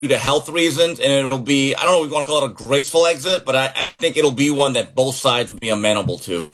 due to health reasons, and it'll be, I don't know if we want to call it a graceful exit, but I think it'll be one that both sides will be amenable to.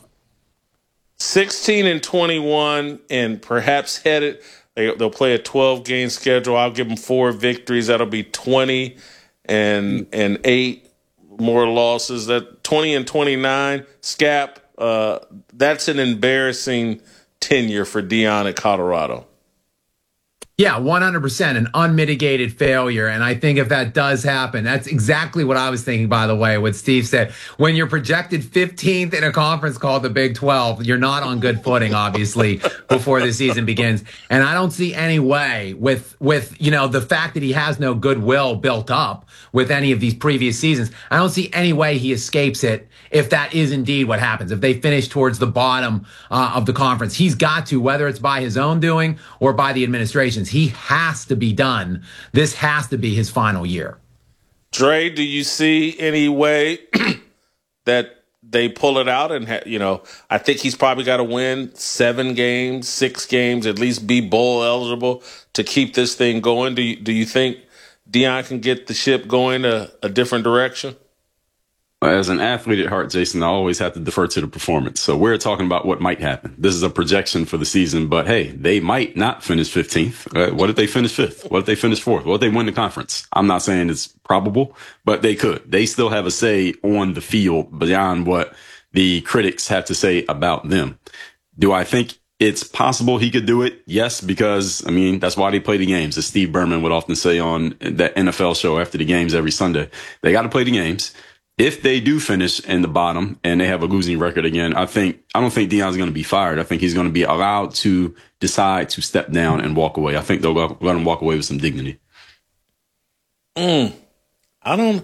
16-21, and perhaps headed. They'll play a 12-game schedule. I'll give them 4 victories. That'll be 20 and 8 more losses. That 20-29, Scap. That's an embarrassing tenure for Deion at Colorado. Yeah, 100%, an unmitigated failure. And I think if that does happen, that's exactly what I was thinking, by the way, what Steve said. When you're projected 15th in a conference called the Big 12, you're not on good footing, obviously, before the season begins. And I don't see any way with the fact that he has no goodwill built up with any of these previous seasons. I don't see any way he escapes it if that is indeed what happens. If they finish towards the bottom of the conference, he's got to, whether it's by his own doing or by the administration's. He has to be done. This has to be his final year. Dre, do you see any way that they pull it out? And, I think he's probably got to win 7 games, 6 games, at least be bowl eligible to keep this thing going. Do you think Deion can get the ship going a different direction? As an athlete at heart, Jason, I always have to defer to the performance. So we're talking about what might happen. This is a projection for the season, but hey, they might not finish 15th. What if they finish 5th? What if they finish 4th? What if they win the conference? I'm not saying it's probable, but they could. They still have a say on the field beyond what the critics have to say about them. Do I think it's possible he could do it? Yes, because, that's why they play the games. As Steve Berman would often say on that NFL show after the games every Sunday. They got to play the games. If they do finish in the bottom and they have a losing record again, I don't think Deion's going to be fired. I think he's going to be allowed to decide to step down and walk away. I think they'll let him walk away with some dignity. I don't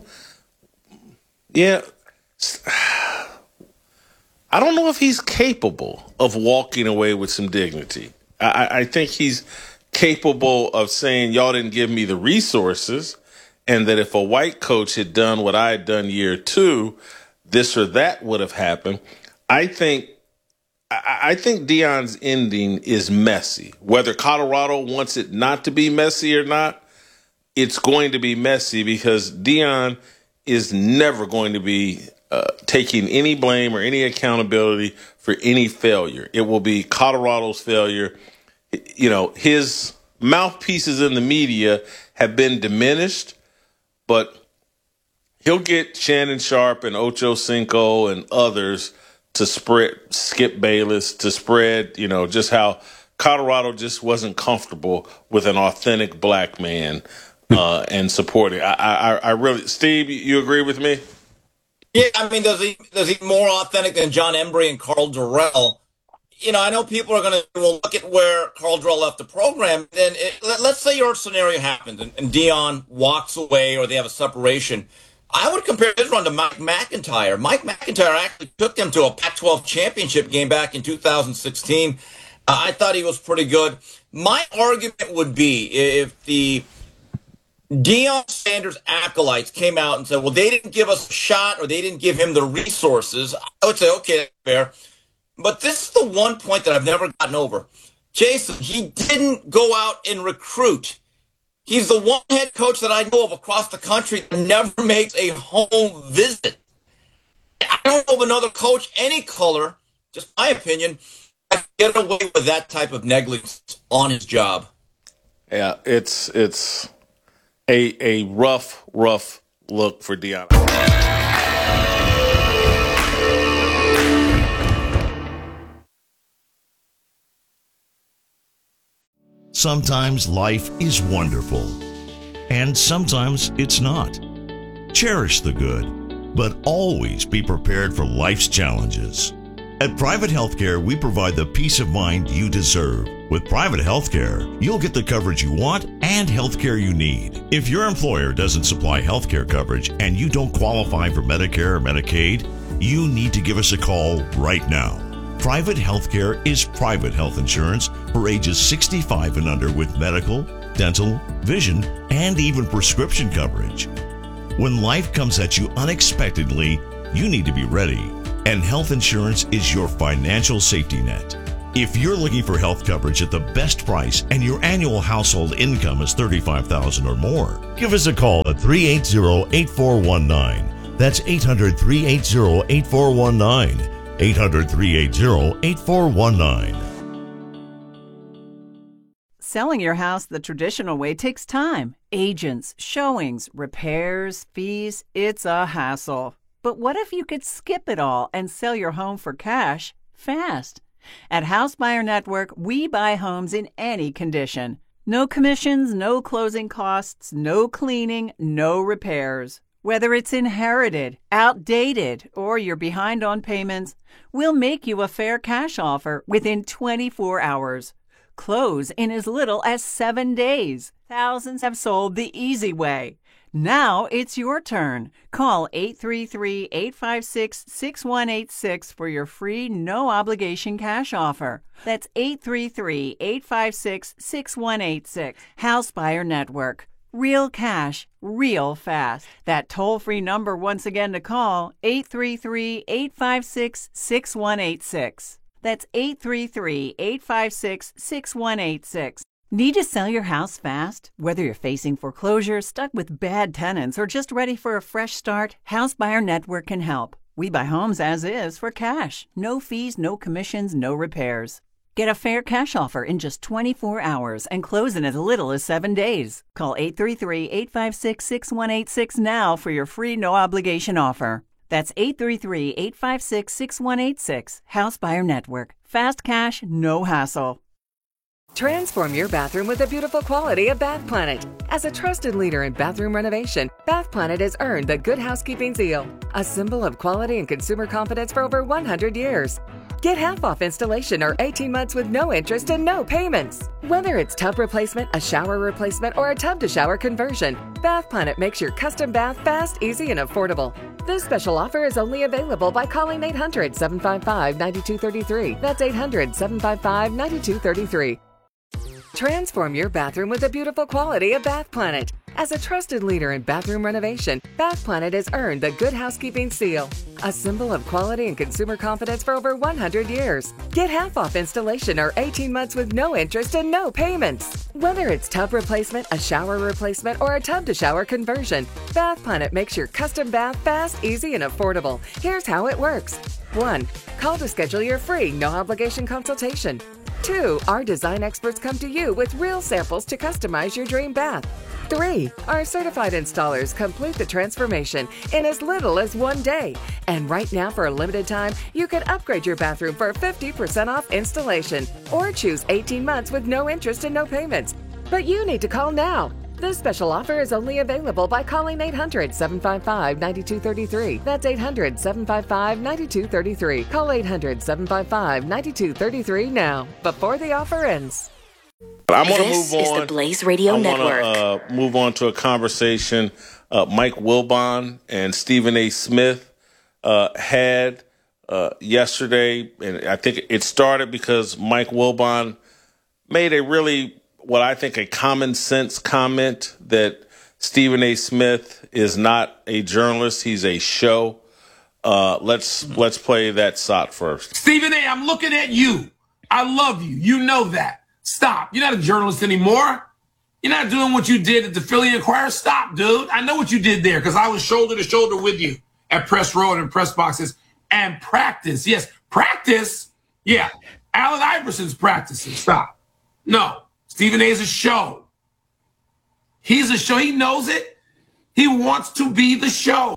know if he's capable of walking away with some dignity. I think he's capable of saying, y'all didn't give me the resources. And that if a white coach had done what I had done year 2, this or that would have happened. I think Deion's ending is messy. Whether Colorado wants it not to be messy or not, it's going to be messy because Deion is never going to be taking any blame or any accountability for any failure. It will be Colorado's failure. His mouthpieces in the media have been diminished. But he'll get Shannon Sharpe and Ocho Cinco and others to spread, Skip Bayless, to spread, just how Colorado just wasn't comfortable with an authentic black man and supporting. I really, Steve, you agree with me? Yeah, does he more authentic than John Embry and Carl Durrell? I know people are going to look at where Carl Durrell left the program. Then let's say your scenario happens and Deion walks away or they have a separation. I would compare his run to Mike McIntyre. Mike McIntyre actually took them to a Pac-12 championship game back in 2016. I thought he was pretty good. My argument would be if the Deion Sanders acolytes came out and said, well, they didn't give us a shot or they didn't give him the resources, I would say, okay, that's fair. But this is the one point that I've never gotten over. Jason, he didn't go out and recruit. He's the one head coach that I know of across the country that never makes a home visit. I don't know of another coach, any color, just my opinion, that can get away with that type of negligence on his job. Yeah, it's a rough look for Deion. Sometimes life is wonderful, and sometimes it's not. Cherish the good, but always be prepared for life's challenges. At Private Healthcare, we provide the peace of mind you deserve. With Private Healthcare, you'll get the coverage you want and healthcare you need. If your employer doesn't supply healthcare coverage and you don't qualify for Medicare or Medicaid, you need to give us a call right now. Private healthcare is private health insurance for ages 65 and under with medical, dental, vision, and even prescription coverage. When life comes at you unexpectedly, you need to be ready, and health insurance is your financial safety net. If you're looking for health coverage at the best price and your annual household income is $35,000 or more, give us a call at 380-8419. That's 800-380-8419. 800-380-8419. Selling your house the traditional way takes time. Agents, showings, repairs, fees. It's a hassle. But what if you could skip it all and sell your home for cash fast? At House Buyer Network, we buy homes in any condition. No commissions, no closing costs, no cleaning, no repairs. Whether it's inherited, outdated, or you're behind on payments, we'll make you a fair cash offer within 24 hours. Close in as little as 7 days. Thousands have sold the easy way. Now it's your turn. Call 833-856-6186 for your free, no-obligation cash offer. That's 833-856-6186. House Buyer Network. Real cash, real fast. That toll-free number once again to call, 833-856-6186. That's 833-856-6186. Need to sell your house fast? Whether you're facing foreclosure, stuck with bad tenants, or just ready for a fresh start, House Buyer Network can help. We buy homes as is for cash. No fees, no commissions, no repairs. Get a fair cash offer in just 24 hours and close in as little as 7 days. Call 833-856-6186 now for your free no-obligation offer. That's 833-856-6186. House Buyer Network. Fast cash, no hassle. Transform your bathroom with the beautiful quality of Bath Planet. As a trusted leader in bathroom renovation, Bath Planet has earned the Good Housekeeping seal, a symbol of quality and consumer confidence for over 100 years. Get half off installation or 18 months with no interest and no payments. Whether it's tub replacement, a shower replacement, or a tub-to-shower conversion, Bath Planet makes your custom bath fast, easy, and affordable. This special offer is only available by calling 800-755-9233. That's 800-755-9233. Transform your bathroom with the beautiful quality of Bath Planet. As a trusted leader in bathroom renovation, Bath Planet has earned the Good Housekeeping seal, a symbol of quality and consumer confidence for over 100 years. Get half off installation or 18 months with no interest and no payments. Whether it's tub replacement, a shower replacement, or a tub-to-shower conversion, Bath Planet makes your custom bath fast, easy, and affordable. Here's how it works. 1. Call to schedule your free, no-obligation consultation. 2. Our design experts come to you with real samples to customize your dream bath. 3. Our certified installers complete the transformation in as little as 1 day. And right now, for a limited time, you can upgrade your bathroom for 50% off installation or choose 18 months with no interest and no payments. But you need to call now. This special offer is only available by calling 800-755-9233. That's 800-755-9233. Call 800-755-9233 now, before the offer ends. I'm going to move This is on. the Blaze Radio Network. I want to move on to a conversation Mike Wilbon and Stephen A. Smith had yesterday. And I think it started because Mike Wilbon made a really, what I think, a common sense comment that Stephen A. Smith is not a journalist. He's a show. Let's play that shot first. Stephen A., I'm looking at you. I love you. You know that. Stop. You're not a journalist anymore. You're not doing what you did at the Philly Inquirer. Stop, dude. I know what you did there because I was shoulder to shoulder with you at press row and in press boxes and practice. Yes, practice. Yeah. Allen Iverson's practicing. Stop. No. Stephen A. is a show. He's a show. He knows it. He wants to be the show.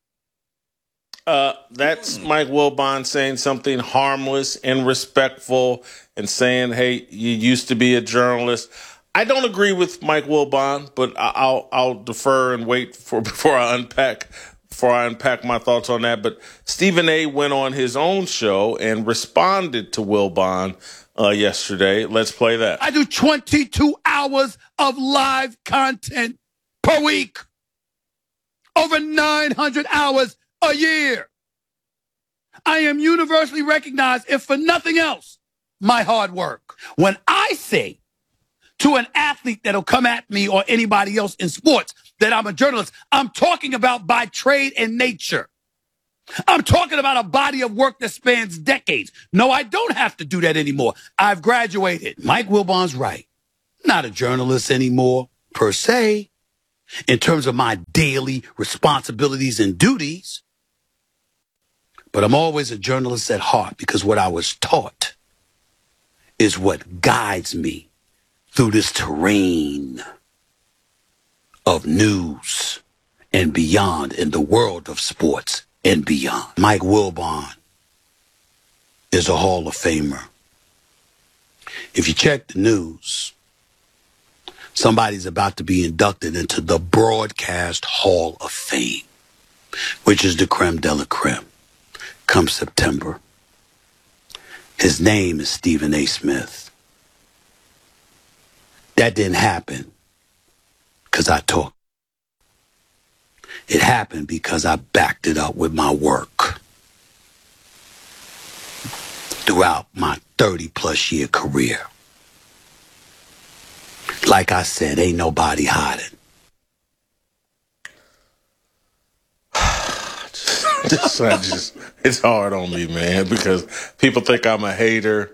That's Mike Wilbon saying something harmless and respectful and saying, hey, you used to be a journalist. I don't agree with Mike Wilbon, but I'll defer and wait before I unpack my thoughts on that. But Stephen A. went on his own show and responded to Wilbon yesterday. Let's play that. I do 22 hours of live content per week. Over 900 hours a year. I am universally recognized, if for nothing else, my hard work. When I say to an athlete that'll come at me or anybody else in sports that I'm a journalist, I'm talking about by trade and nature. I'm talking about a body of work that spans decades. No, I don't have to do that anymore. I've graduated. Mike Wilbon's right. Not a journalist anymore, per se, in terms of my daily responsibilities and duties. But I'm always a journalist at heart because what I was taught is what guides me through this terrain of news and beyond in the world of sports and beyond. Mike Wilbon is a Hall of Famer. If you check the news, somebody's about to be inducted into the Broadcast Hall of Fame, which is the creme de la creme, come September. His name is Stephen A. Smith. That didn't happen because I talked. It happened because I backed it up with my work throughout my 30-plus year career. Like I said, ain't nobody hiding. It's hard on me, man, because people think I'm a hater.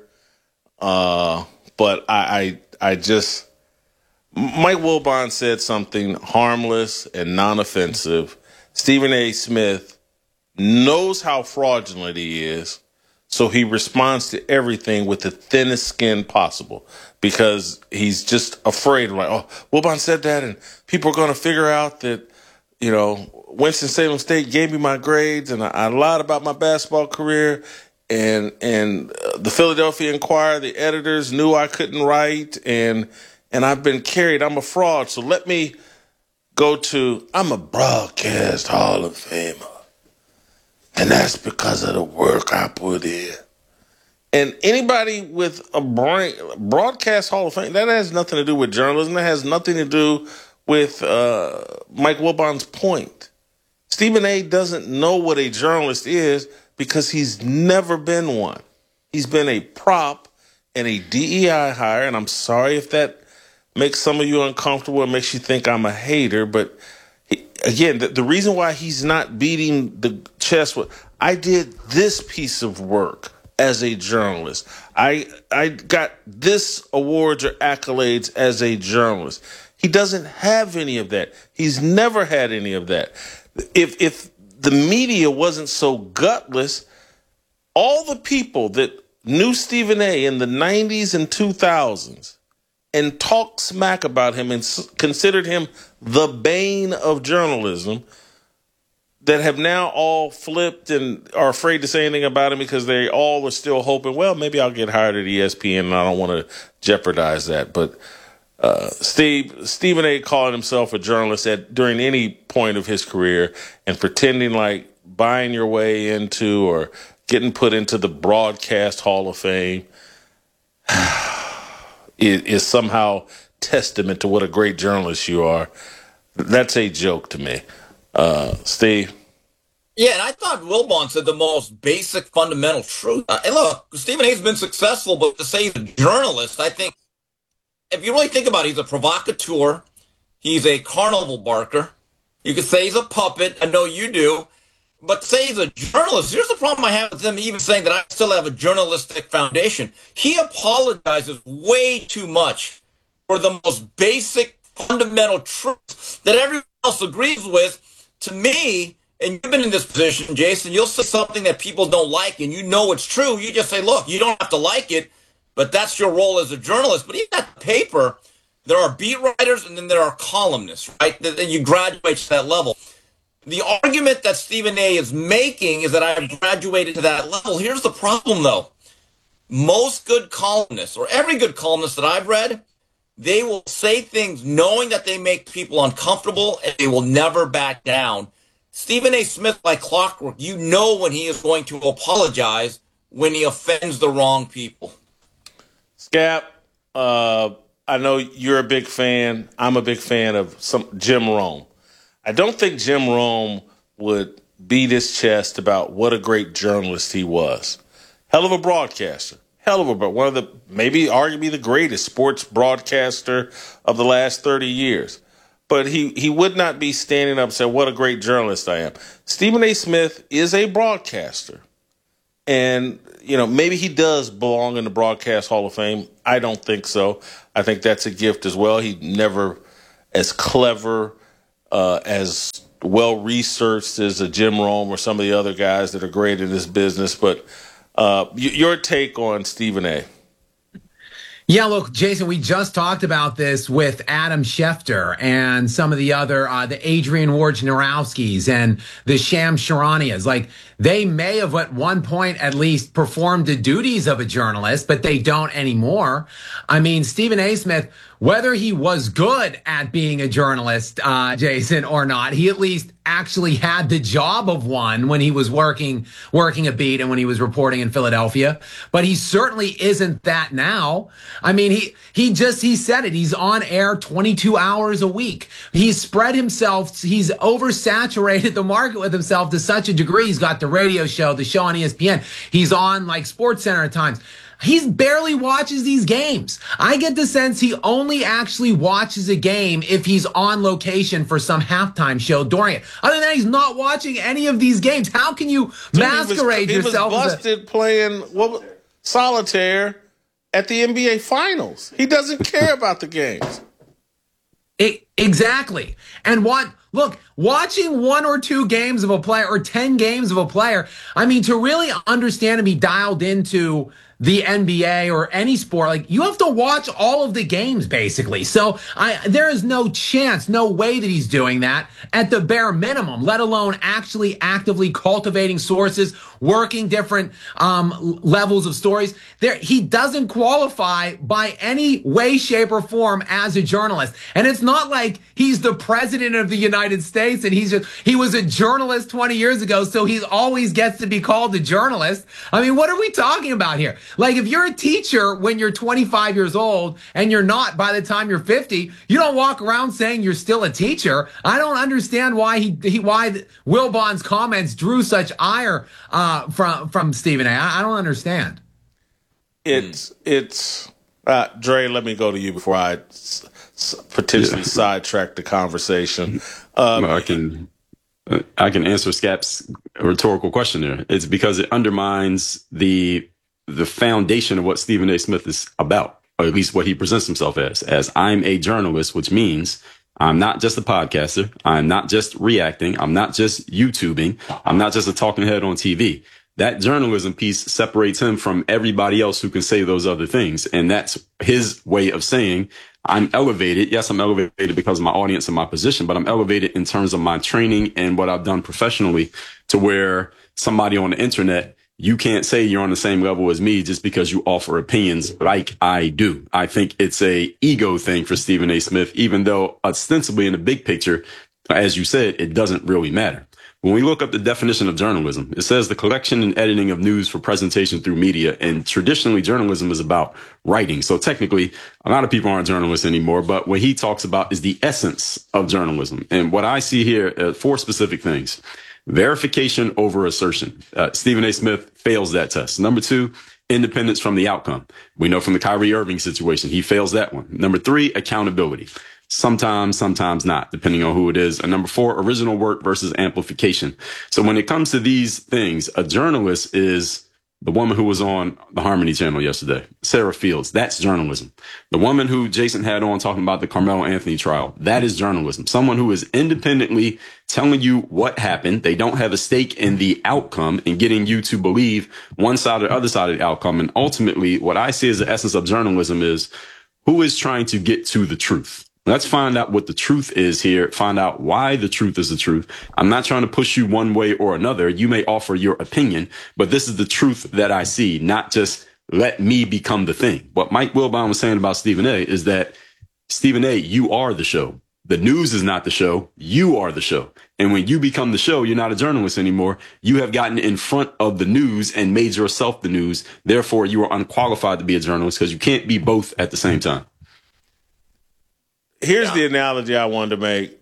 But I just, Mike Wilbon said something harmless and non-offensive. Stephen A. Smith knows how fraudulent he is, so he responds to everything with the thinnest skin possible because he's just afraid, like, oh, Wilbon said that, and people are going to figure out that, you know, Winston-Salem State gave me my grades, and I lied about my basketball career, and the Philadelphia Inquirer, the editors knew I couldn't write, and I've been carried. I'm a fraud, so let me go to, I'm a Broadcast Hall of Famer, and that's because of the work I put in. And anybody with a Broadcast Hall of Fame, that has nothing to do with journalism. That has nothing to do with Mike Wilbon's point. Stephen A. doesn't know what a journalist is because he's never been one. He's been a prop and a DEI hire, and I'm sorry if that makes some of you uncomfortable and makes you think I'm a hater, but again, the reason why he's not beating the chest with, I did this piece of work as a journalist. I got this awards or accolades as a journalist. He doesn't have any of that. He's never had any of that. If the media wasn't so gutless, all the people that knew Stephen A. in the 90s and 2000s and talked smack about him and considered him the bane of journalism that have now all flipped and are afraid to say anything about him because they all are still hoping, well, maybe I'll get hired at ESPN and I don't want to jeopardize that. But Stephen A. calling himself a journalist during any point of his career and pretending like buying your way into or getting put into the Broadcast Hall of Fame is somehow testament to what a great journalist you are. That's a joke to me. Steve? Yeah, and I thought Wilbon said the most basic fundamental truth. And look, Stephen A's been successful, but to say he's a journalist, I think, if you really think about it, he's a provocateur. He's a carnival barker. You could say he's a puppet. I know you do. But to say he's a journalist, here's the problem I have with him even saying that I still have a journalistic foundation. He apologizes way too much for the most basic fundamental truth that everyone else agrees with. To me, and you've been in this position, Jason, you'll say something that people don't like and you know it's true. You just say, look, you don't have to like it, but that's your role as a journalist. But even at the paper, there are beat writers and then there are columnists, right? Then you graduate to that level. The argument that Stephen A. is making is that I've graduated to that level. Here's the problem, though. Most good columnists, or every good columnist that I've read, they will say things knowing that they make people uncomfortable, and they will never back down. Stephen A. Smith, like clockwork, you know when he is going to apologize when he offends the wrong people. Scap, I know you're a big fan. I'm a big fan of Jim Rome. I don't think Jim Rome would beat his chest about what a great journalist he was. Hell of a broadcaster. One of the, maybe arguably the greatest sports broadcaster of the last 30 years. but he would not be standing up and saying, what a great journalist I am. Stephen A. Smith is a broadcaster. And, maybe he does belong in the Broadcast Hall of Fame. I don't think so. I think that's a gift as well. He's never as clever, as well-researched as a Jim Rome or some of the other guys that are great in this business. But your take on Stephen A. Yeah, look, Jason, we just talked about this with Adam Schefter and some of the other, the Adrian Wojnarowskis and the Shams Charanias. Like, they may have at one point at least performed the duties of a journalist, but they don't anymore. I mean, Stephen A. Smith, whether he was good at being a journalist, Jason, or not, he at least actually had the job of one when he was working a beat and when he was reporting in Philadelphia. But he certainly isn't that now. I mean, he said it. He's on air 22 hours a week. He's spread himself. He's oversaturated the market with himself to such a degree. He's got the radio show, the show on ESPN. He's on like SportsCenter at times. He barely watches these games. I get the sense he only actually watches a game if he's on location for some halftime show during it. Other than that, he's not watching any of these games. How can you masquerade yourself? He was busted playing solitaire at the NBA Finals. He doesn't care about the games. Exactly. And watching one or two games of a player or 10 games of a player, I mean, to really understand and be dialed into the NBA or any sport, like, you have to watch all of the games basically. So there is no chance, no way that he's doing that at the bare minimum, let alone actually actively cultivating sources, working different levels of stories. He doesn't qualify by any way, shape, or form as a journalist. And it's not like he's the president of the United States and he was a journalist 20 years ago, so he always gets to be called a journalist. I mean, what are we talking about here? Like, if you're a teacher when you're 25 years old and you're not by the time you're 50, you don't walk around saying you're still a teacher. I don't understand why why Wilbon's comments drew such ire from Stephen A. I don't understand. It's Dre, let me go to you before I potentially sidetrack the conversation. I can answer Scap's rhetorical question there. It's because it undermines the foundation of what Stephen A. Smith is about, or at least what he presents himself as I'm a journalist, which means I'm not just a podcaster. I'm not just reacting. I'm not just YouTubing. I'm not just a talking head on TV. That journalism piece separates him from everybody else who can say those other things. And that's his way of saying, I'm elevated. Yes, I'm elevated because of my audience and my position, but I'm elevated in terms of my training and what I've done professionally, to where somebody on the internet, you can't say you're on the same level as me just because you offer opinions like I do. I think it's a ego thing for Stephen A. Smith, even though ostensibly in the big picture, as you said, it doesn't really matter. When we look up the definition of journalism, it says the collection and editing of news for presentation through media. And traditionally, journalism is about writing. So technically, a lot of people aren't journalists anymore. But what he talks about is the essence of journalism. And what I see here are 4 specific things. Verification over assertion. Stephen A. Smith fails that test. Number 2, independence from the outcome. We know from the Kyrie Irving situation, he fails that one. Number 3, accountability. Sometimes, sometimes not, depending on who it is. And number 4, original work versus amplification. So when it comes to these things, a journalist is the woman who was on the Harmony channel yesterday, Sarah Fields. That's journalism. The woman who Jason had on talking about the Carmelo Anthony trial, that is journalism. Someone who is independently telling you what happened. They don't have a stake in the outcome and getting you to believe one side or the other side of the outcome. And ultimately, what I see as the essence of journalism is who is trying to get to the truth. Let's find out what the truth is here. Find out why the truth is the truth. I'm not trying to push you one way or another. You may offer your opinion, but this is the truth that I see, not just let me become the thing. What Mike Wilbon was saying about Stephen A. is that, Stephen A., you are the show. The news is not the show. You are the show. And when you become the show, you're not a journalist anymore. You have gotten in front of the news and made yourself the news. Therefore, you are unqualified to be a journalist because you can't be both at the same time. Here's the analogy I wanted to make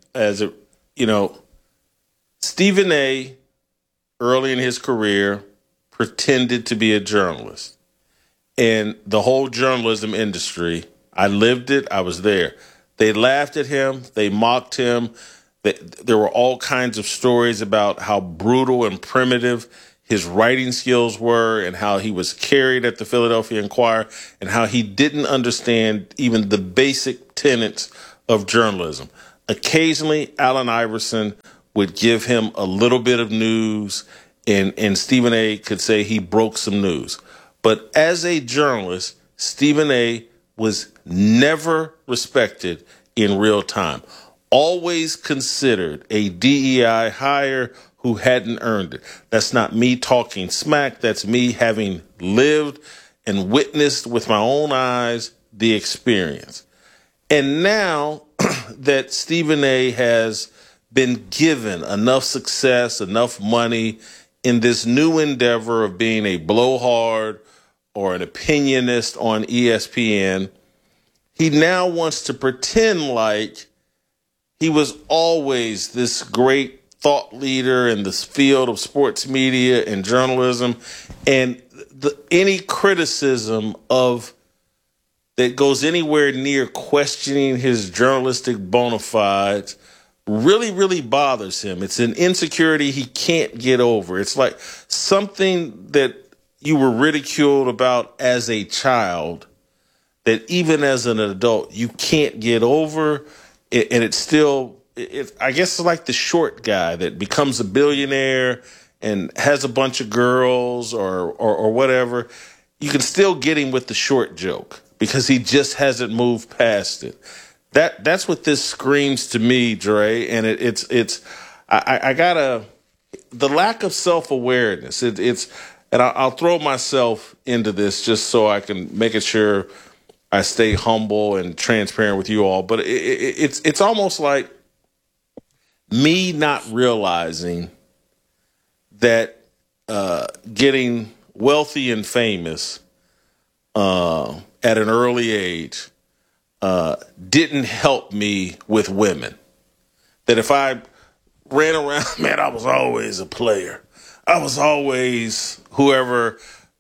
Stephen A. early in his career pretended to be a journalist. And the whole journalism industry, I lived it, I was there. They laughed at him. They mocked him. There were all kinds of stories about how brutal and primitive his writing skills were and how he was carried at the Philadelphia Inquirer and how he didn't understand even the basic tenets of journalism. Occasionally, Allen Iverson would give him a little bit of news, and Stephen A. could say he broke some news. But as a journalist, Stephen A. was never respected in real time, always considered a DEI hire who hadn't earned it. That's not me talking smack. That's me having lived and witnessed with my own eyes the experience. And now that Stephen A. has been given enough success, enough money in this new endeavor of being a blowhard or an opinionist on ESPN, he now wants to pretend like he was always this great thought leader in this field of sports media and journalism, and any criticism of that goes anywhere near questioning his journalistic bona fides really, really bothers him. It's an insecurity he can't get over. It's like something that you were ridiculed about as a child that even as an adult you can't get over, and it's still, I guess it's like the short guy that becomes a billionaire and has a bunch of girls or whatever. You can still get him with the short joke because he just hasn't moved past it. That's what this screams to me, Dre. And I gotta, the lack of self-awareness. And I'll throw myself into this just so I can make it sure I stay humble and transparent with you all. But it's almost like me not realizing that getting wealthy and famous at an early age didn't help me with women. That if I ran around, man, I was always a player. I was always whoever,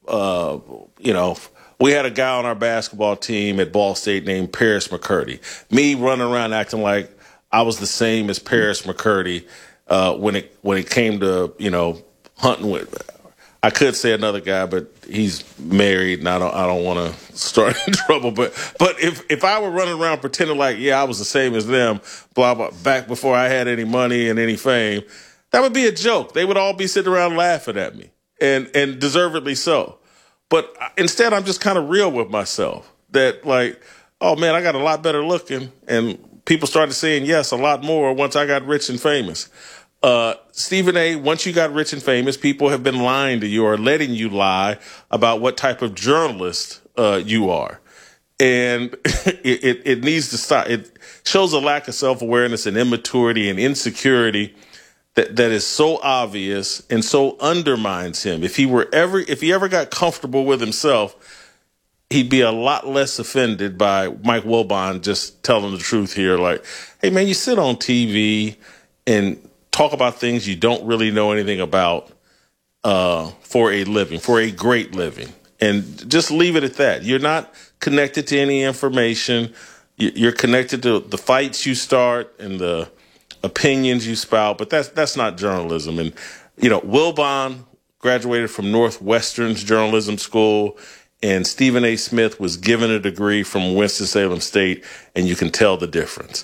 we had a guy on our basketball team at Ball State named Paris McCurdy. Me running around acting like I was the same as Paris McCurdy when it came to, hunting with. I could say another guy, but he's married, and I don't want to start in trouble. But if I were running around pretending like, yeah, I was the same as them, blah blah, back before I had any money and any fame, that would be a joke. They would all be sitting around laughing at me, and deservedly so. But instead, I'm just kind of real with myself. That like, oh man, I got a lot better looking, and people started saying yes a lot more once I got rich and famous. Stephen A., once you got rich and famous, people have been lying to you or letting you lie about what type of journalist you are. And it needs to stop. It shows a lack of self-awareness and immaturity and insecurity that is so obvious and so undermines him. If he ever got comfortable with himself, he'd be a lot less offended by Mike Wilbon just telling the truth here. Like, hey, man, you sit on TV and talk about things you don't really know anything about for a living, for a great living. And just leave it at that. You're not connected to any information. You're connected to the fights you start and the opinions you spout, but that's not journalism. And, Wilbon graduated from Northwestern's journalism school, and Stephen A. Smith was given a degree from Winston-Salem State, and you can tell the difference.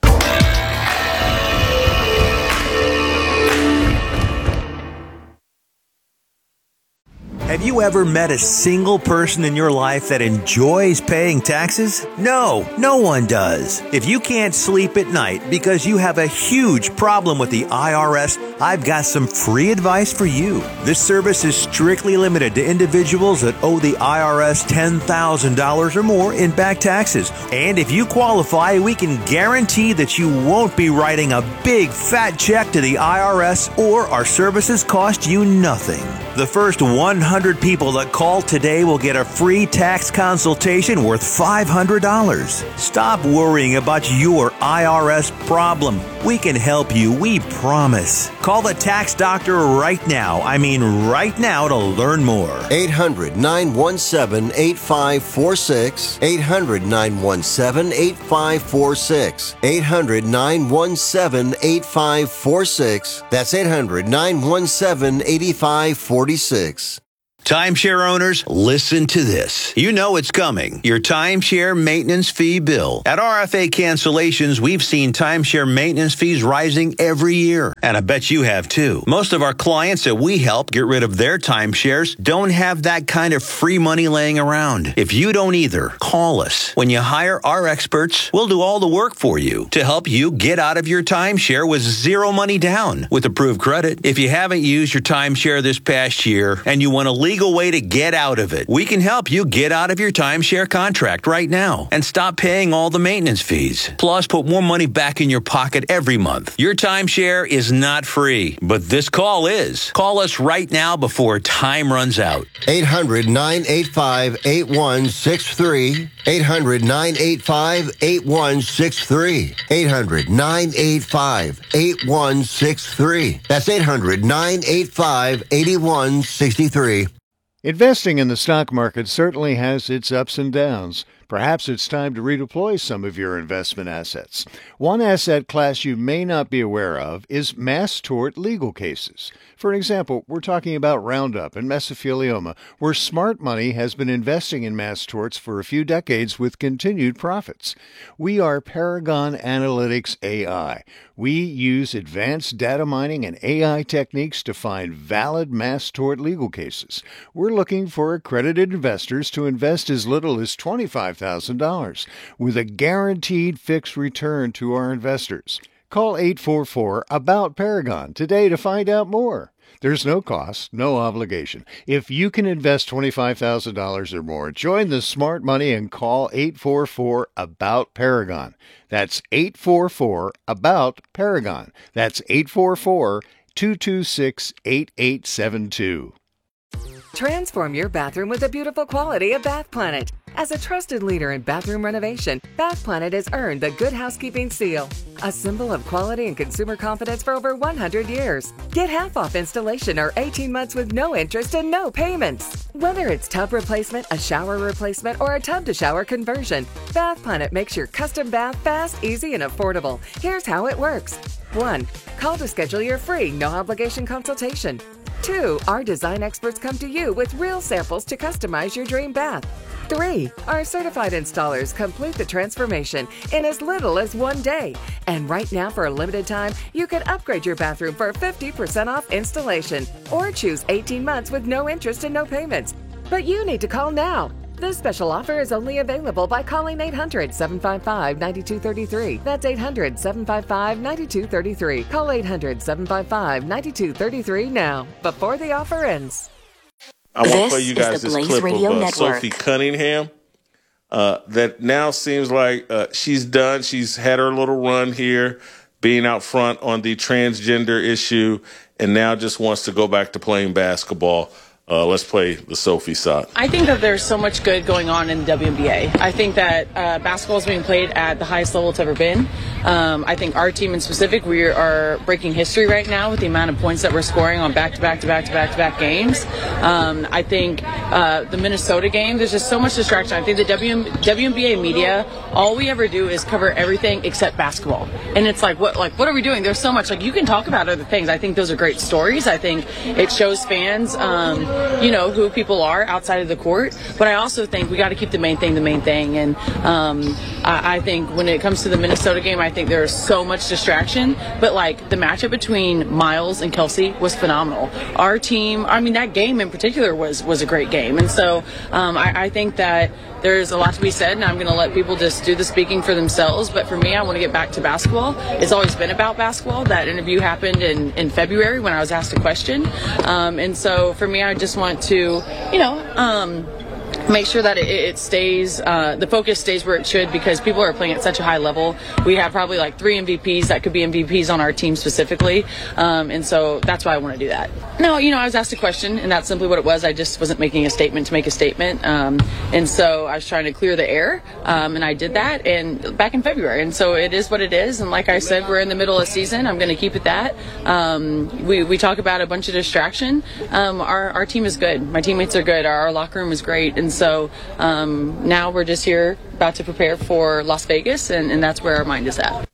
Have you ever met a single person in your life that enjoys paying taxes? No, no one does. If you can't sleep at night because you have a huge problem with the IRS, I've got some free advice for you. This service is strictly limited to individuals that owe the IRS $10,000 or more in back taxes. And if you qualify, we can guarantee that you won't be writing a big fat check to the IRS, or our services cost you nothing. The first 100 100 people that call today will get a free tax consultation worth $500. Stop worrying about your IRS problem. We can help you, we promise. Call the tax doctor right now. I mean right now to learn more. 800-917-8546. 800-917-8546. 800-917-8546. That's 800-917-8546. Timeshare owners, listen to this. You know it's coming. Your timeshare maintenance fee bill. At RFA Cancellations, we've seen timeshare maintenance fees rising every year. And I bet you have too. Most of our clients that we help get rid of their timeshares don't have that kind of free money laying around. If you don't either, call us. When you hire our experts, we'll do all the work for you to help you get out of your timeshare with zero money down with approved credit. If you haven't used your timeshare this past year and you want to leave way to get out of it, we can help you get out of your timeshare contract right now and stop paying all the maintenance fees. Plus, put more money back in your pocket every month. Your timeshare is not free, but this call is. Call us right now before time runs out. 800-985-8163. 800-985-8163. 800-985-8163. That's 800-985-8163. Investing in the stock market certainly has its ups and downs. Perhaps it's time to redeploy some of your investment assets. One asset class you may not be aware of is mass tort legal cases. For example, we're talking about Roundup and mesothelioma, where smart money has been investing in mass torts for a few decades with continued profits. We are Paragon Analytics AI. We use advanced data mining and AI techniques to find valid mass tort legal cases. We're looking for accredited investors to invest as little as $25,000 with a guaranteed fixed return to our investors. Call 844-ABOUT-PARAGON today to find out more. There's no cost, no obligation. If you can invest $25,000 or more, join the smart money and call 844-ABOUT-PARAGON. That's 844-ABOUT-PARAGON. That's 844-226-8872. Transform your bathroom with the beautiful quality of Bath Planet. As a trusted leader in bathroom renovation, Bath Planet has earned the Good Housekeeping seal, a symbol of quality and consumer confidence for over 100 years. Get half off installation or 18 months with no interest and no payments. Whether it's tub replacement, a shower replacement, or a tub-to-shower conversion, Bath Planet makes your custom bath fast, easy, and affordable. Here's how it works. 1. Call to schedule your free, no-obligation consultation. 2. Our design experts come to you with real samples to customize your dream bath. 3. Our certified installers complete the transformation in as little as 1 day. And right now, for a limited time, you can upgrade your bathroom for 50% off installation or choose 18 months with no interest and no payments. But you need to call now. This special offer is only available by calling 800-755-9233. That's 800-755-9233. Call 800-755-9233 now, before the offer ends. I want to play you guys this clip of Sophie Cunningham. That now seems like she's done. She's had her little run here, being out front on the transgender issue, and now just wants to go back to playing basketball. Let's play the Sophie side. I think that there's so much good going on in the WNBA. I think that basketball is being played at the highest level it's ever been. I think our team in specific, we are breaking history right now with the amount of points that we're scoring on back-to-back games. I think the Minnesota game, there's just so much distraction. I think the WNBA media, all we ever do is cover everything except basketball. And it's like, what are we doing? There's so much. Like, you can talk about other things. I think those are great stories. I think it shows fans, who people are outside of the court. But I also think we got to keep the main thing. And I think when it comes to the Minnesota game, I think there's so much distraction. But, like, the matchup between Miles and Kelsey was phenomenal. Our team, that game in particular was a great game. And so I think that there's a lot to be said, and I'm going to let people just do the speaking for themselves. But for me, I want to get back to basketball. It's always been about basketball. That interview happened in February when I was asked a question. And so for me, I just want to, make sure that it stays, the focus stays where it should, because people are playing at such a high level. We have probably like 3 MVPs that could be MVPs on our team specifically. And so that's why I want to do that. No, I was asked a question, and that's simply what it was. I just wasn't making a statement to make a statement. And so I was trying to clear the air, and I did that and back in February. And so it is what it is. And like I said, we're in the middle of the season. I'm going to keep it that. We talk about a bunch of distraction. Our team is good. My teammates are good. Our locker room is great. And so now we're just here about to prepare for Las Vegas, and that's where our mind is at.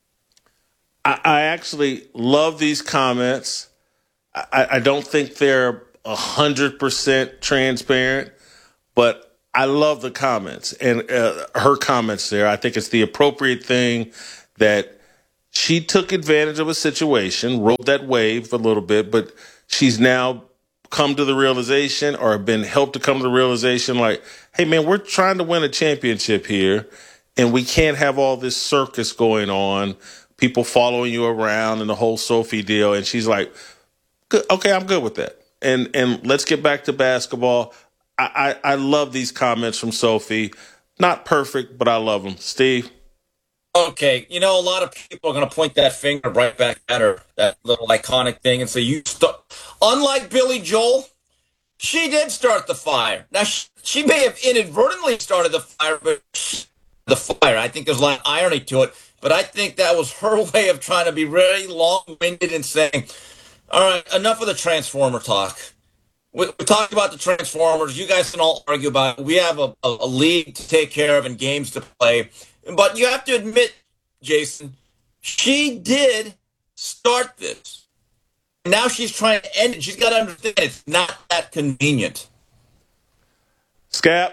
I actually love these comments. I don't think they're 100% transparent, but I love the comments and her comments there. I think it's the appropriate thing that she took advantage of a situation, rode that wave a little bit, but she's now come to the realization, or been helped to come to the realization, like, hey, man, we're trying to win a championship here, and we can't have all this circus going on, people following you around and the whole Sophie deal. And she's like, good, okay, I'm good with that. And let's get back to basketball. I love these comments from Sophie. Not perfect, but I love them. Steve? Okay, a lot of people are going to point that finger right back at her, that little iconic thing, and say, unlike Billy Joel, she did start the fire. Now, she may have inadvertently started the fire, but I think there's a lot of irony to it, but I think that was her way of trying to be very long-winded and saying, all right, enough of the Transformer talk. We talked about the Transformers. You guys can all argue about it. We have a league to take care of and games to play. But you have to admit, Jason, she did start this. Now she's trying to end it. She's got to understand it's not that convenient. Scap?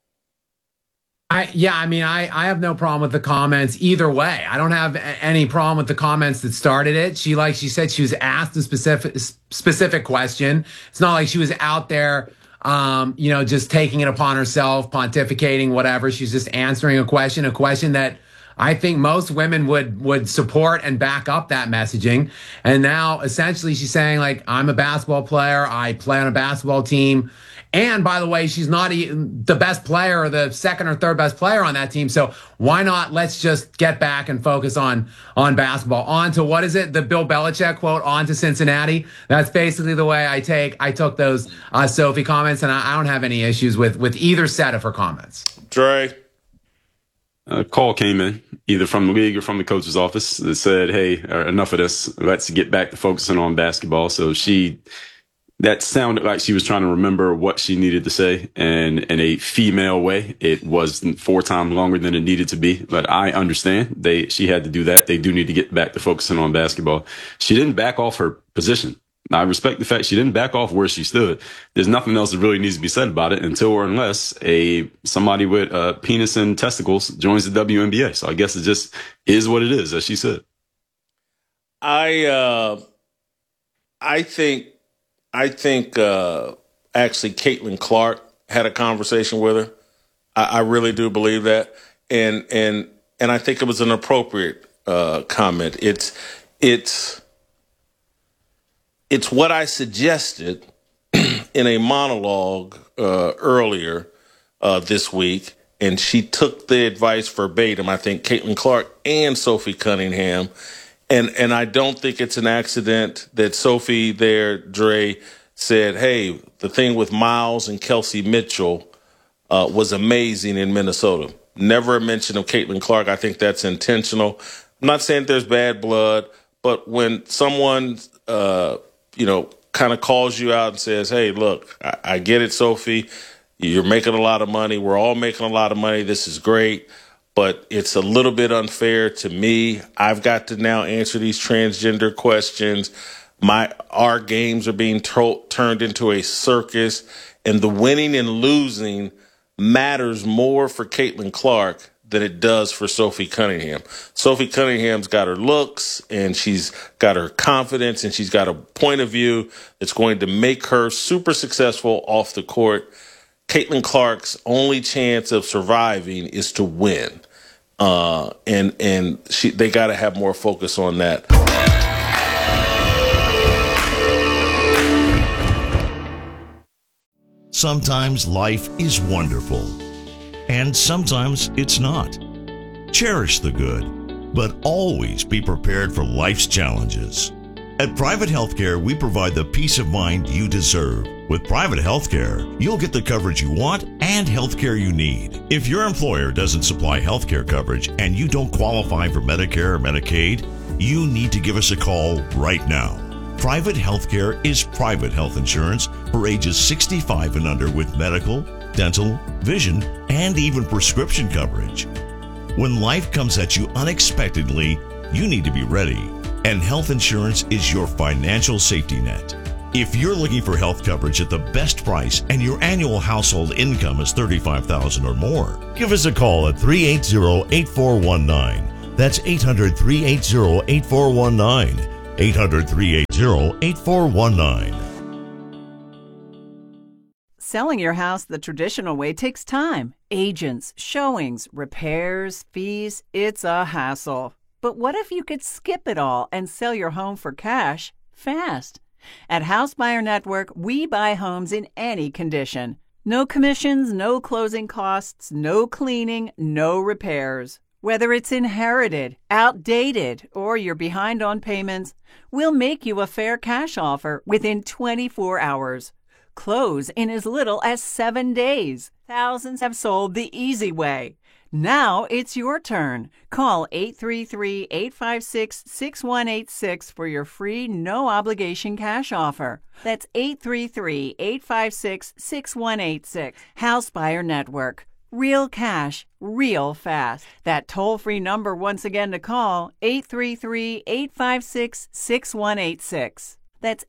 I have no problem with the comments either way. I don't have any problem with the comments that started it. She said, she was asked a specific question. It's not like she was out there just taking it upon herself, pontificating, whatever. She's just answering a question that I think most women would support and back up that messaging. And now essentially she's saying, like, I'm a basketball player. I play on a basketball team. And by the way, she's not the best player or the second or third best player on that team. So why not? Let's just get back and focus on basketball. On to, what is it? The Bill Belichick quote, on to Cincinnati. That's basically the way I took those Sophie comments, and I don't have any issues with either set of her comments. Dre? A call came in, either from the league or from the coach's office, that said, hey, enough of this. Let's get back to focusing on basketball. So that sounded like she was trying to remember what she needed to say, and in a female way. It was 4 times longer than it needed to be, but I understand she had to do that. They do need to get back to focusing on basketball. She didn't back off her position. I respect the fact she didn't back off where she stood. There's nothing else that really needs to be said about it until or unless somebody with a penis and testicles joins the WNBA. So I guess it just is what it is, as she said. I think actually Caitlin Clark had a conversation with her. I really do believe that, and I think it was an appropriate comment. It's what I suggested in a monologue earlier this week, and she took the advice verbatim. I think Caitlin Clark and Sophie Cunningham. And I don't think it's an accident that Sophie there, Dre, said, hey, the thing with Miles and Kelsey Mitchell was amazing in Minnesota. Never a mention of Caitlin Clark. I think that's intentional. I'm not saying there's bad blood, but when someone, kind of calls you out and says, hey, look, I get it, Sophie. You're making a lot of money. We're all making a lot of money. This is great. But it's a little bit unfair to me. I've got to now answer these transgender questions. Our games are being turned into a circus, and the winning and losing matters more for Caitlin Clark than it does for Sophie Cunningham. Sophie Cunningham's got her looks, and she's got her confidence, and she's got a point of view that's going to make her super successful off the court. Caitlin Clark's only chance of surviving is to win. And they got to have more focus on that. Sometimes life is wonderful, and sometimes it's not. Cherish the good, but always be prepared for life's challenges. At Private Healthcare, we provide the peace of mind you deserve. With Private Healthcare, you'll get the coverage you want and healthcare you need. If your employer doesn't supply healthcare coverage and you don't qualify for Medicare or Medicaid, you need to give us a call right now. Private Healthcare is private health insurance for ages 65 and under with medical, dental, vision, and even prescription coverage. When life comes at you unexpectedly, you need to be ready. And health insurance is your financial safety net. If you're looking for health coverage at the best price and your annual household income is $35,000 or more, give us a call at 380-8419. That's 800-380-8419. 800-380-8419. Selling your house the traditional way takes time. Agents, showings, repairs, fees, it's a hassle. But what if you could skip it all and sell your home for cash fast? At House Buyer Network, we buy homes in any condition. No commissions, no closing costs, no cleaning, no repairs. Whether it's inherited, outdated, or you're behind on payments, we'll make you a fair cash offer within 24 hours. Close in as little as 7 days. Thousands have sold the easy way. Now it's your turn. Call 833-856-6186 for your free, no-obligation cash offer. That's 833-856-6186. House Buyer Network. Real cash, real fast. That toll-free number once again to call, 833-856-6186. That's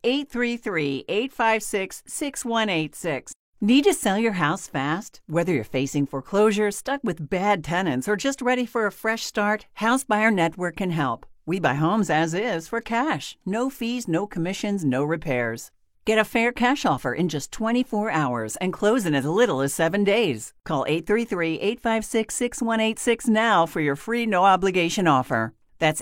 833-856-6186. Need to sell your house fast? Whether you're facing foreclosure, stuck with bad tenants, or just ready for a fresh start, House Buyer Network can help. We buy homes as is for cash. No fees, no commissions, no repairs. Get a fair cash offer in just 24 hours and close in as little as 7 days. Call 833-856-6186 now for your free no-obligation offer. That's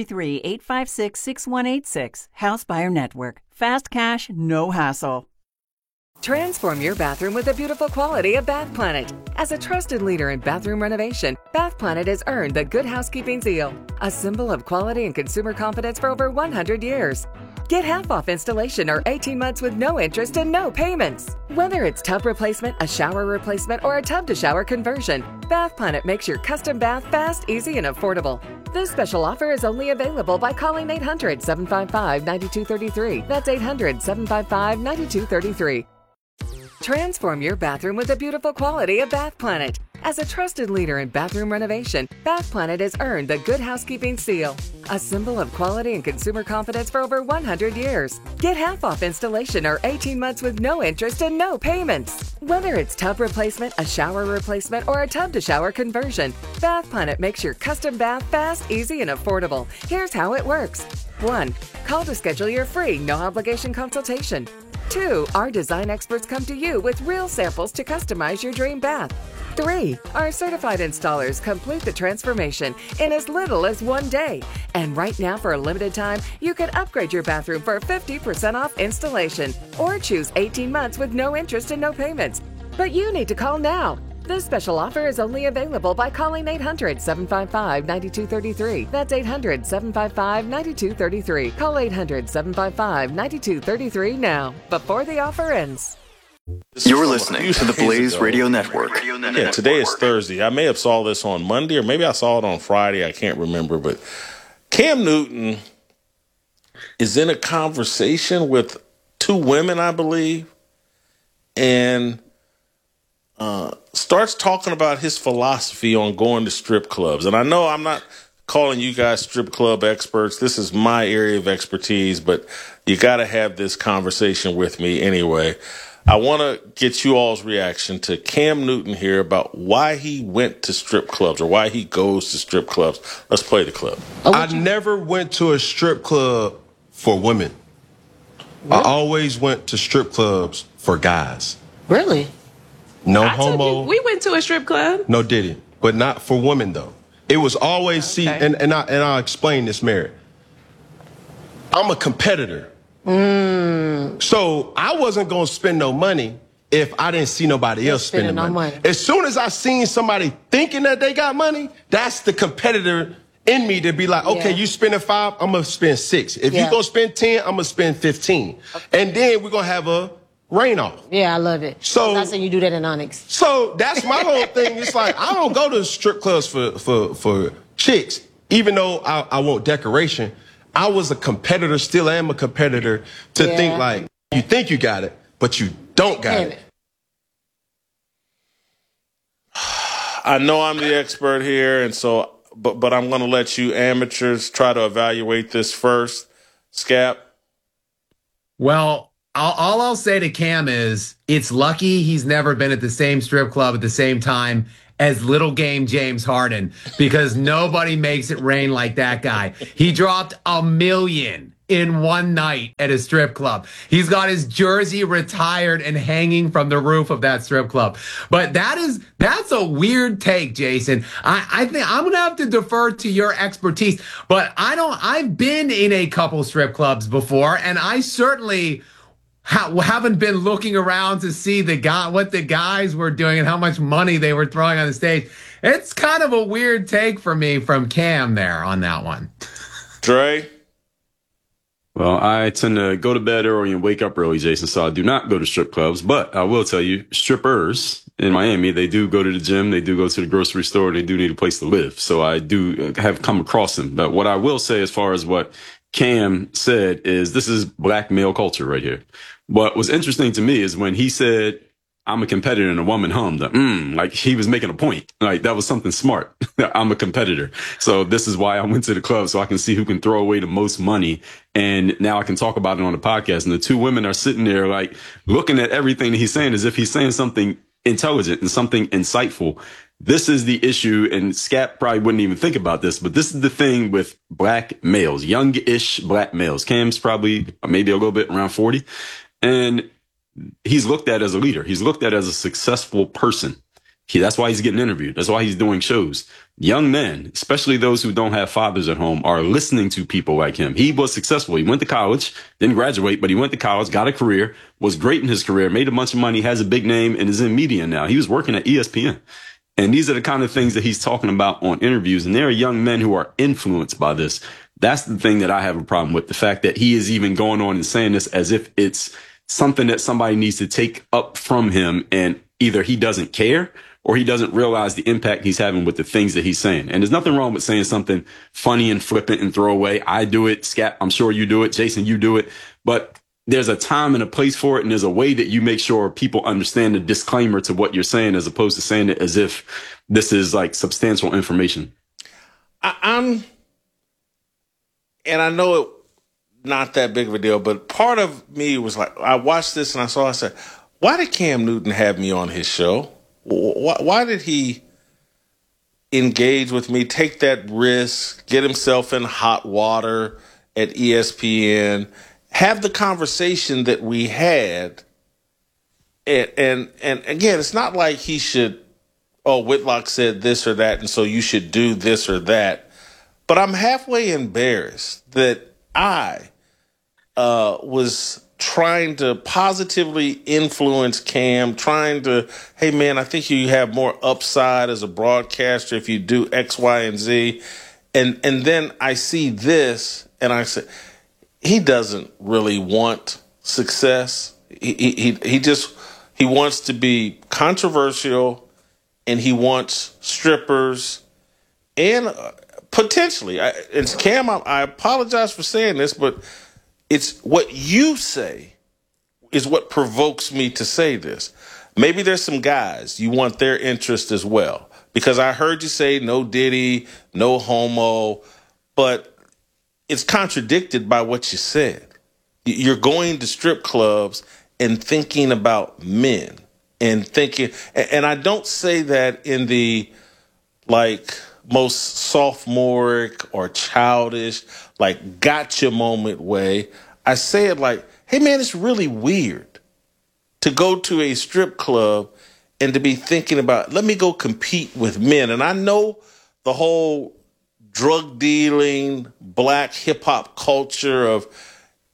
833-856-6186. House Buyer Network. Fast cash, no hassle. Transform your bathroom with the beautiful quality of Bath Planet. As a trusted leader in bathroom renovation, Bath Planet has earned the Good Housekeeping seal, a symbol of quality and consumer confidence for over 100 years. Get half off installation or 18 months with no interest and no payments. Whether it's tub replacement, a shower replacement, or a tub-to-shower conversion, Bath Planet makes your custom bath fast, easy, and affordable. This special offer is only available by calling 800-755-9233. That's 800-755-9233. Transform your bathroom with the beautiful quality of Bath Planet. As a trusted leader in bathroom renovation, Bath Planet has earned the Good Housekeeping seal, a symbol of quality and consumer confidence for over 100 years. Get half off installation or 18 months with no interest and no payments. Whether it's tub replacement, a shower replacement, or a tub-to-shower conversion, Bath Planet makes your custom bath fast, easy, and affordable. Here's how it works. 1. Call to schedule your free, no-obligation consultation. 2. Our design experts come to you with real samples to customize your dream bath. 3. Our certified installers complete the transformation in as little as 1 day. And right now, for a limited time, you can upgrade your bathroom for 50% off installation or choose 18 months with no interest and no payments. But you need to call now. This special offer is only available by calling 800-755-9233. That's 800-755-9233. Call 800-755-9233 now, before the offer ends. You're listening to the Blaze Radio Network. Yeah, today is Thursday. I may have saw this on Monday, or maybe I saw it on Friday. I can't remember. But Cam Newton is in a conversation with two women, I believe, and starts talking about his philosophy on going to strip clubs. And I know I'm not calling you guys strip club experts. This is my area of expertise, but you got to have this conversation with me anyway. I want to get you all's reaction to Cam Newton here about why he went to strip clubs or why he goes to strip clubs. Let's play the clip. I never went to a strip club for women. Really? I always went to strip clubs for guys. Really? No homo. We went to a strip club. No didn't. But not for women, though. It was always, and I'll explain this, Mary. I'm a competitor. So I wasn't going to spend no money if I didn't see nobody else spending money. As soon as I seen somebody thinking that they got money, that's the competitor in me to be like, okay, you spending 5, I'm going to spend 6. If you going to spend 10, I'm going to spend 15. Okay. And then we're going to have a rain off. Yeah, I love it. So I'm not saying you do that in Onyx. So that's my whole thing. It's like, I don't go to strip clubs for chicks, even though I want decoration. I was a competitor, still am a competitor, to think like, you think you got it, but you don't got it. I know I'm the expert here, and so, but I'm going to let you amateurs try to evaluate this first. Scap? Well, all I'll say to Cam is it's lucky he's never been at the same strip club at the same time as little game James Harden, because nobody makes it rain like that guy. He dropped $1 million in one night at a strip club. He's got his jersey retired and hanging from the roof of that strip club. But that's a weird take, Jason. I think I'm gonna have to defer to your expertise. But I've been in a couple strip clubs before, and I certainly haven't been looking around to see what the guys were doing and how much money they were throwing on the stage. It's kind of a weird take for me from Cam there on that one. Dre? Well, I tend to go to bed early and wake up early, Jason, so I do not go to strip clubs. But I will tell you, strippers in Miami, they do go to the gym, they do go to the grocery store, they do need a place to live. So I do have come across them. But what I will say as far as what Cam said is this is black male culture right here. What was interesting to me is when he said, I'm a competitor, and a woman hummed, like he was making a point. Like that was something smart. I'm a competitor. So this is why I went to the club, so I can see who can throw away the most money. And now I can talk about it on the podcast. And the two women are sitting there like looking at everything that he's saying as if he's saying something intelligent and something insightful. This is the issue, and Scap probably wouldn't even think about this, but this is the thing with black males, young-ish black males. Cam's probably maybe a little bit around 40. And he's looked at as a leader. He's looked at as a successful person. That's why he's getting interviewed. That's why he's doing shows. Young men, especially those who don't have fathers at home, are listening to people like him. He was successful. He went to college, didn't graduate, but he went to college, got a career, was great in his career, made a bunch of money, has a big name, and is in media now. He was working at ESPN. And these are the kind of things that he's talking about on interviews. And there are young men who are influenced by this. That's the thing that I have a problem with. The fact that he is even going on and saying this as if it's something that somebody needs to take up from him, and either he doesn't care or he doesn't realize the impact he's having with the things that he's saying. And there's nothing wrong with saying something funny and flippant and throwaway. I do it. Scap, I'm sure you do it. Jason, you do it. But there's a time and a place for it, and there's a way that you make sure people understand the disclaimer to what you're saying, as opposed to saying it as if this is like substantial information. And I know it not that big of a deal, but part of me was like, I watched this and I said, why did Cam Newton have me on his show? Why did he engage with me, take that risk, get himself in hot water at ESPN, have the conversation that we had? And again, it's not like he should, Whitlock said this or that, and so you should do this or that. But I'm halfway embarrassed that I was trying to positively influence Cam, trying to, hey, man, I think you have more upside as a broadcaster if you do X, Y, and Z. And then I see this, and I say, he doesn't really want success. He wants to be controversial, and he wants strippers, and potentially, and Cam, I apologize for saying this, but it's what you say is what provokes me to say this. Maybe there's some guys you want their interest as well, because I heard you say no Diddy, no homo, but it's contradicted by what you said. You're going to strip clubs and thinking about men and thinking, and I don't say that in the like most sophomoric or childish, like gotcha moment way. I say it like, hey man, it's really weird to go to a strip club and to be thinking about, let me go compete with men. And I know the whole drug dealing, black hip hop culture of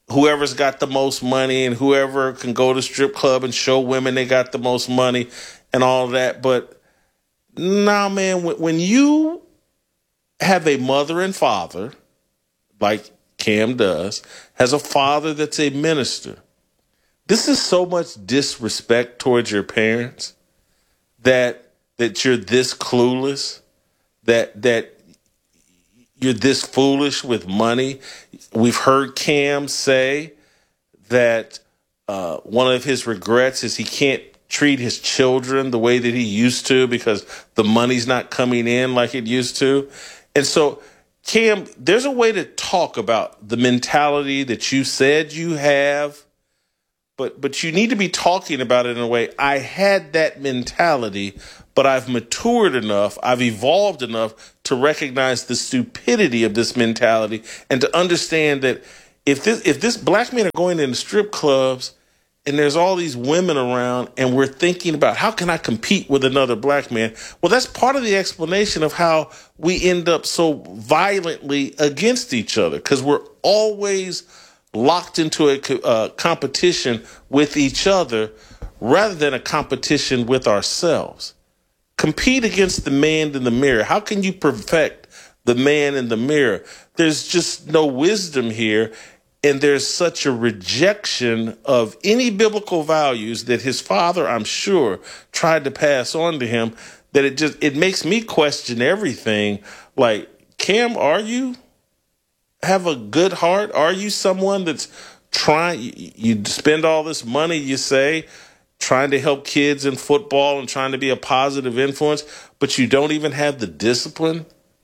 whoever's got the most money and whoever can go to strip club and show women they got the most money and all that. But nah, man, when you have a mother and father, like Cam does, has a father that's a minister, this is so much disrespect towards your parents that you're this clueless, that you're this foolish with money. We've heard Cam say that one of his regrets is he can't treat his children the way that he used to because the money's not coming in like it used to. And so, Cam, there's a way to talk about the mentality that you said you have, but you need to be talking about it in a way. I had that mentality, but I've matured enough, I've evolved enough to recognize the stupidity of this mentality and to understand that if this black men are going into strip clubs and there's all these women around and we're thinking about how can I compete with another black man? Well, that's part of the explanation of how we end up so violently against each other, because we're always locked into a competition with each other rather than a competition with ourselves. Compete against the man in the mirror. How can you perfect the man in the mirror? There's just no wisdom here. And there's such a rejection of any biblical values that his father, I'm sure, tried to pass on to him, that it makes me question everything. Like, Cam, are you have a good heart? Are you someone that's trying, you spend all this money, you say, trying to help kids in football and trying to be a positive influence, but you don't even have the discipline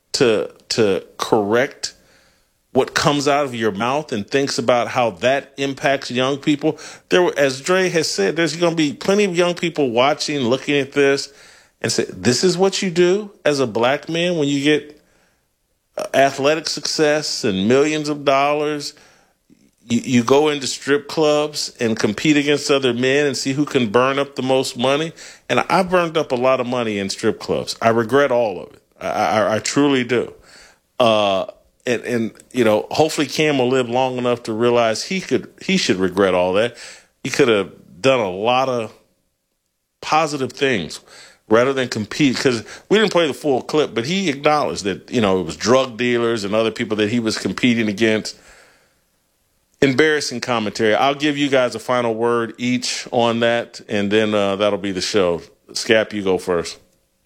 to correct what comes out of your mouth and thinks about how that impacts young people? As Dre has said, there's going to be plenty of young people watching, looking at this and say, this is what you do as a black man when you get athletic success and millions of dollars. You go into strip clubs and compete against other men and see who can burn up the most money. And I burned up a lot of money in strip clubs. I regret all of it. I truly do. And you know, hopefully Cam will live long enough to realize he should regret all that. He could have done a lot of positive things rather than compete, because we didn't play the full clip, but he acknowledged that, you know, it was drug dealers and other people that he was competing against. Embarrassing commentary. I'll give you guys a final word each on that, and then that'll be the show. Scap, you go first.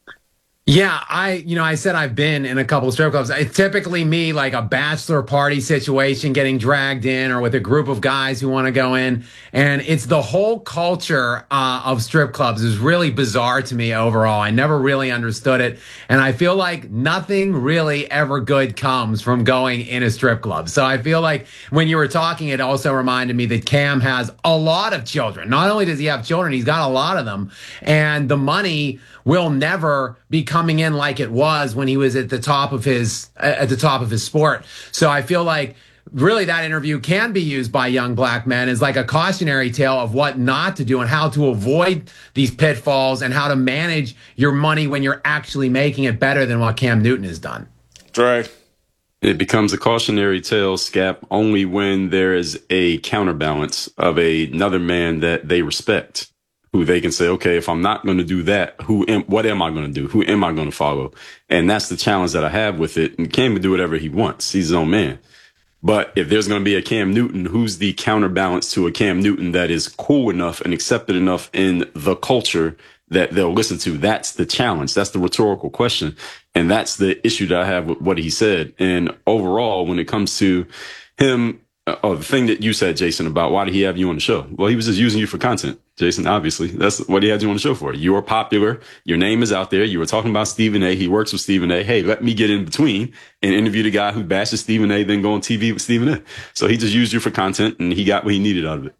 Yeah, I said I've been in a couple of strip clubs. It's typically me, like a bachelor party situation, getting dragged in, or with a group of guys who want to go in. And it's the whole culture of strip clubs is really bizarre to me overall. I never really understood it. And I feel like nothing really ever good comes from going in a strip club. So I feel like when you were talking, it also reminded me that Cam has a lot of children. Not only does he have children, he's got a lot of them. And the money will never be coming in like it was when he was at the top of his sport. So I feel like really that interview can be used by young black men as like a cautionary tale of what not to do and how to avoid these pitfalls and how to manage your money when you're actually making it better than what Cam Newton has done. Dre. It becomes a cautionary tale, Scap, only when there is a counterbalance of another man that they respect, who they can say, okay, if I'm not going to do that, what am I going to do? Who am I going to follow? And that's the challenge that I have with it. And Cam can do whatever he wants. He's his own man. But if there's going to be a Cam Newton, who's the counterbalance to a Cam Newton that is cool enough and accepted enough in the culture that they'll listen to? That's the challenge. That's the rhetorical question. And that's the issue that I have with what he said. And overall, when it comes to him, the thing that you said, Jason, about why did he have you on the show? Well, he was just using you for content, Jason, obviously. That's what he had you on the show for. You're popular. Your name is out there. You were talking about Stephen A. He works with Stephen A. Hey, let me get in between and interview the guy who bashes Stephen A., then go on TV with Stephen A. So he just used you for content, and he got what he needed out of it.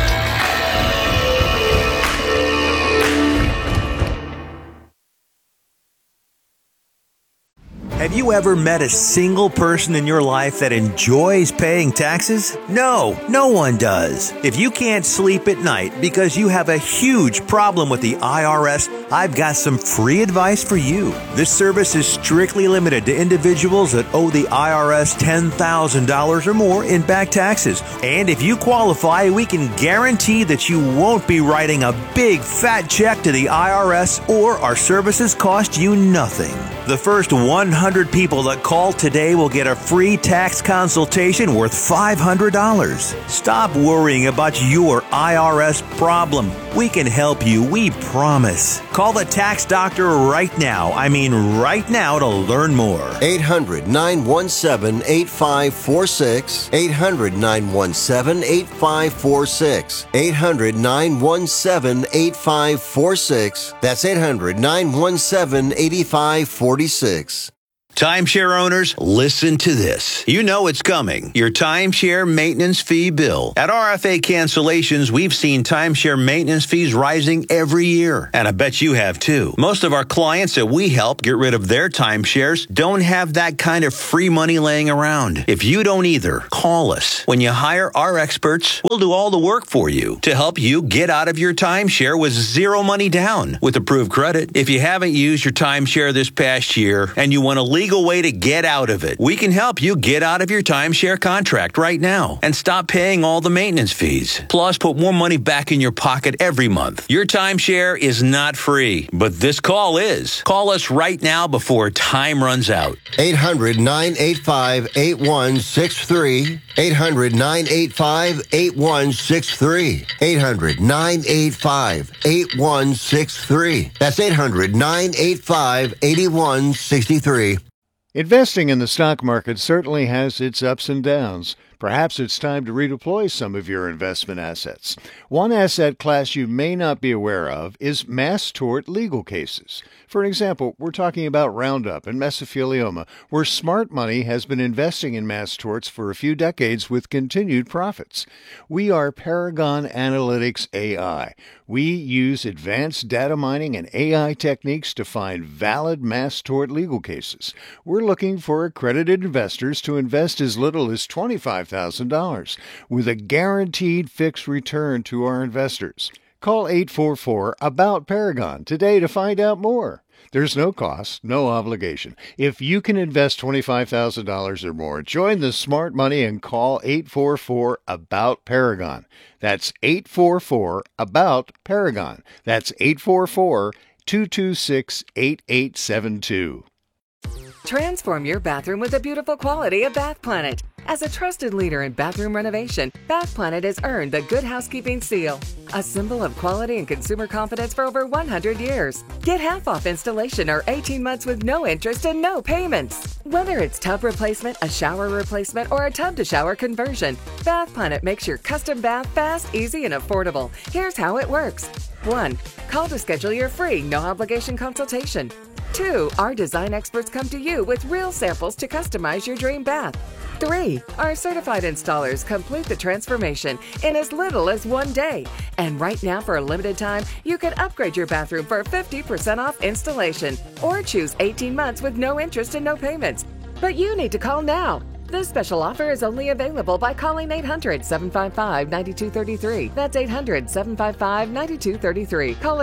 Have you ever met a single person in your life that enjoys paying taxes? No, no one does. If you can't sleep at night because you have a huge problem with the IRS, I've got some free advice for you. This service is strictly limited to individuals that owe the IRS $10,000 or more in back taxes. And if you qualify, we can guarantee that you won't be writing a big fat check to the IRS, or our services cost you nothing. The first 100 people that call today will get a free tax consultation worth $500. Stop worrying about your IRS problem. We can help you, we promise. Call the tax doctor right now. I mean right now, to learn more. 800-917-8546. 800-917-8546. 800-917-8546. That's 800-917-8546. Timeshare owners, listen to this. You know it's coming. Your timeshare maintenance fee bill. At RFA Cancellations, we've seen timeshare maintenance fees rising every year. And I bet you have too. Most of our clients that we help get rid of their timeshares don't have that kind of free money laying around. If you don't either, call us. When you hire our experts, we'll do all the work for you to help you get out of your timeshare with zero money down with approved credit. If you haven't used your timeshare this past year and you want a legal way to get out of it, we can help you get out of your timeshare contract right now and stop paying all the maintenance fees. Plus, put more money back in your pocket every month. Your timeshare is not free, but this call is. Call us right now before time runs out. 800-985-8163. 800-985-8163. 800-985-8163. That's 800-985-8163. Investing in the stock market certainly has its ups and downs. Perhaps it's time to redeploy some of your investment assets. One asset class you may not be aware of is mass tort legal cases. For example, we're talking about Roundup and mesothelioma, where smart money has been investing in mass torts for a few decades with continued profits. We are Paragon Analytics AI. We use advanced data mining and AI techniques to find valid mass tort legal cases. We're looking for accredited investors to invest as little as $25,000 with a guaranteed fixed return to our investors. Call 844-ABOUT-PARAGON today to find out more. There's no cost, no obligation. If you can invest $25,000 or more, join the smart money and call 844-ABOUT-PARAGON. That's 844-ABOUT-PARAGON. That's 844-226-8872. Transform your bathroom with the beautiful quality of Bath Planet. As a trusted leader in bathroom renovation, Bath Planet has earned the Good Housekeeping Seal, a symbol of quality and consumer confidence for over 100 years. Get half off installation or 18 months with no interest and no payments. Whether it's tub replacement, a shower replacement, or a tub-to-shower conversion, Bath Planet makes your custom bath fast, easy, and affordable. Here's how it works. 1. Call to schedule your free, no-obligation consultation. 2. Our design experts come to you with real samples to customize your dream bath. 3. Our certified installers complete the transformation in as little as 1 day. And right now, for a limited time, you can upgrade your bathroom for 50% off installation or choose 18 months with no interest and no payments. But you need to call now. This special offer is only available by calling 800-755-9233. That's 800-755-9233. Call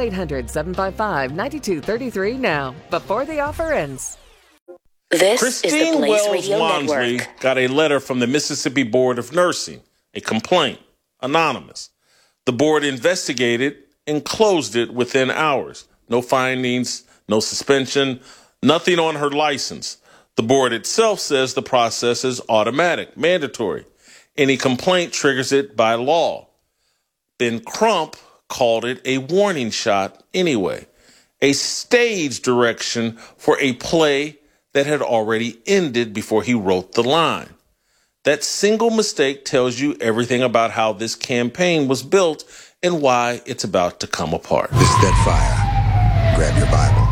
800-755-9233 now, before the offer ends. This Christine is the Blaze Wells Radio Wansley Network. got a letter from the Mississippi Board of Nursing, a complaint, anonymous. The board investigated and closed it within hours. No findings, no suspension, nothing on her license. The board itself says the process is automatic, mandatory. Any complaint triggers it by law. Ben Crump called it a warning shot anyway, a stage direction for a play that had already ended before he wrote the line. That single mistake tells you everything about how this campaign was built and why it's about to come apart. This is that fire. Grab your Bible.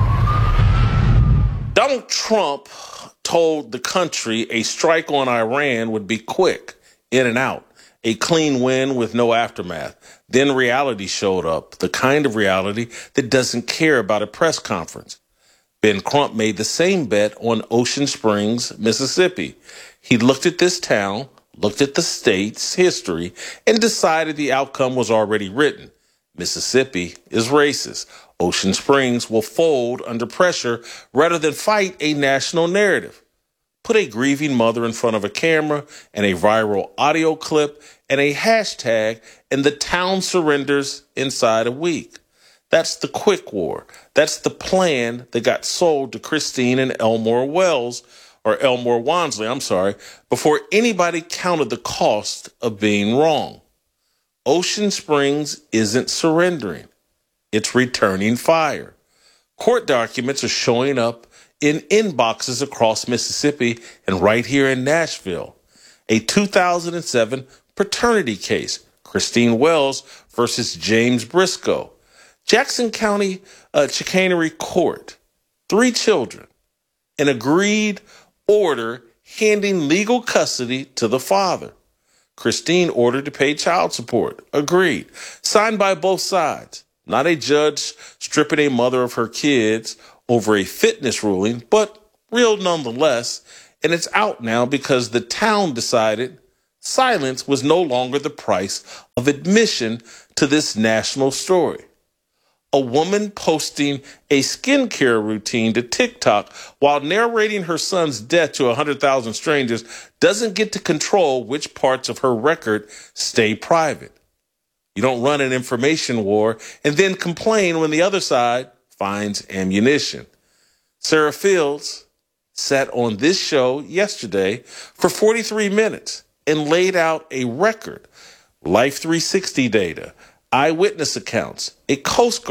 Donald Trump told the country a strike on Iran would be quick, in and out, a clean win with no aftermath. Then reality showed up, the kind of reality that doesn't care about a press conference. Ben Crump made the same bet on Ocean Springs, Mississippi. He looked at this town, looked at the state's history, and decided the outcome was already written. Mississippi is racist. Ocean Springs will fold under pressure rather than fight a national narrative. Put a grieving mother in front of a camera and a viral audio clip and a hashtag, and the town surrenders inside a week. That's the quick war. That's the plan that got sold to Christine and Elmore Wansley, before anybody counted the cost of being wrong. Ocean Springs isn't surrendering. It's returning fire. Court documents are showing up in inboxes across Mississippi and right here in Nashville. A 2007 paternity case, Christine Wells versus James Briscoe. Jackson County Chicanery Court. 3 children. An agreed order handing legal custody to the father. Christine ordered to pay child support. Agreed. Signed by both sides. Not a judge stripping a mother of her kids over a fitness ruling, but real nonetheless. And it's out now because the town decided silence was no longer the price of admission to this national story. A woman posting a skincare routine to TikTok while narrating her son's death to 100,000 strangers doesn't get to control which parts of her record stay private. You don't run an information war and then complain when the other side finds ammunition. Sarah Fields sat on this show yesterday for 43 minutes and laid out a record. Life 360 data, eyewitness accounts, a Coast Guard